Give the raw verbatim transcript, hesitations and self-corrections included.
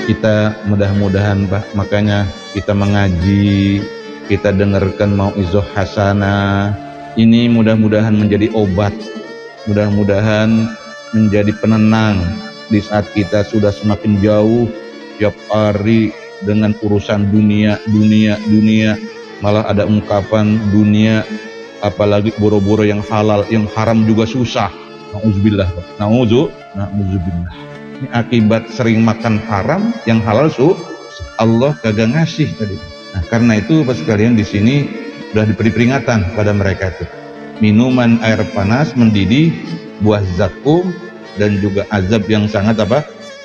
kita mudah-mudahan Pak, makanya kita mengaji, kita dengarkan mau'izah hasanah, ini mudah-mudahan menjadi obat, mudah-mudahan menjadi penenang di saat kita sudah semakin jauh tiap hari dengan urusan dunia, dunia, dunia, malah ada ungkapan dunia, apalagi boro-boro yang halal, yang haram juga susah. Nauzubillah, nauzu, nauzubillah. Ini akibat sering makan haram, yang halal su, Allah kagak ngasih tadi. Nah, karena itu Bapak sekalian di sini sudah diberi peringatan pada mereka itu. Minuman air panas mendidih, buah zakum, dan juga azab yang sangat apa?